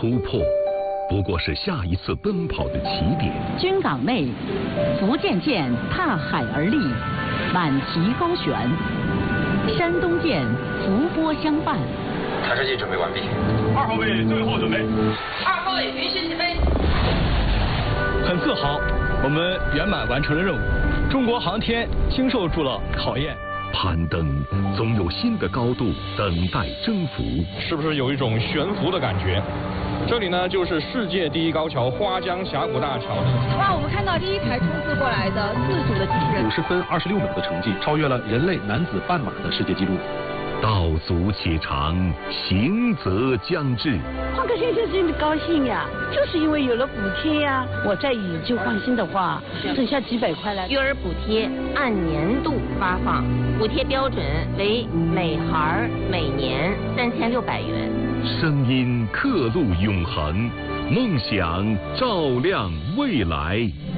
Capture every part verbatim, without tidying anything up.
突破不过是下一次奔跑的起点。 军港内，福建舰踏海而立，满旗高悬；山东舰伏波相伴。 弹射器准备完毕。 二号位最后准备。 二号位允许起飞。 很自豪，我们圆满完成了任务。中国航天经受住了考验。 攀登总有新的高度等待征服。 是不是有一种悬浮的感觉？这里呢，就是世界第一高桥花江峡谷大桥。 哇，我们看到第一台冲刺过来的自主的机器人， 五十分二十六秒的成绩，超越了人类男子半马的世界纪录。 道阻且长，行则将至。 换个先生真的高兴呀，就是因为有了补贴呀。我再以旧换新的话，省下几百块来。 育儿补贴按年度发放，补贴标准为每孩每年三千六百元。 声音刻录永恒，梦想照亮未来。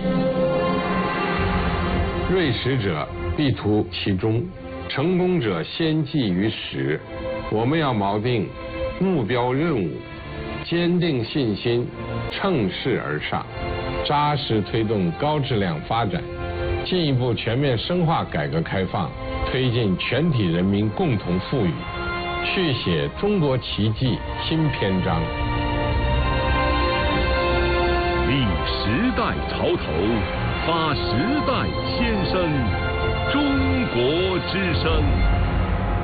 锐实者必图其中，成功者先记于始。我们要锚定目标任务，坚定信心，乘势而上，扎实推动高质量发展，进一步全面深化改革开放，推进全体人民共同富裕，续写中国奇迹新篇章。 立时代潮头，发时代先声，中国之声。